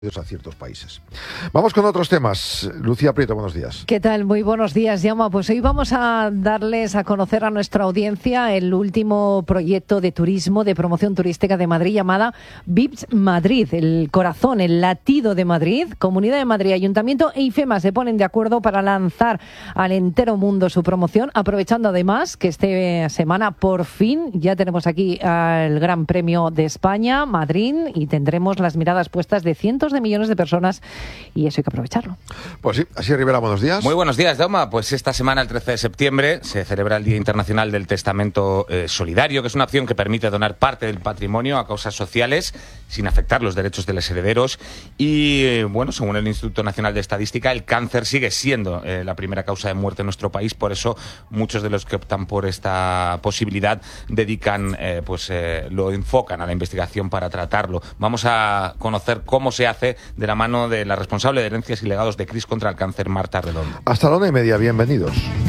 a ciertos países. Vamos con otros temas. Lucía Prieto, buenos días. ¿Qué tal? Muy buenos días, Jaume. Pues hoy vamos a darles a conocer a nuestra audiencia el último proyecto de turismo, de promoción turística de Madrid, llamada Vips Madrid, el corazón, el latido de Madrid. Comunidad de Madrid, Ayuntamiento e IFEMA se ponen de acuerdo para lanzar al entero mundo su promoción, aprovechando además que esta semana por fin ya tenemos aquí el Gran Premio de España, Madrid, y tendremos las miradas puestas de cientos de millones de personas, y eso hay que aprovecharlo. Pues sí, así Rivera, buenos días. Muy buenos días, Jaume. Pues esta semana, el 13 de septiembre, se celebra el Día Internacional del Testamento Solidario, que es una opción que permite donar parte del patrimonio a causas sociales sin afectar los derechos de los herederos. Y bueno, según el Instituto Nacional de Estadística, el cáncer sigue siendo la primera causa de muerte en nuestro país. Por eso muchos de los que optan por esta posibilidad lo enfocan a la investigación para tratarlo. Vamos a conocer cómo se hace de la mano de la responsable de Herencias y Legados de CRIS contra el Cáncer, Marta Redondo. Hasta la 1:30, bienvenidos.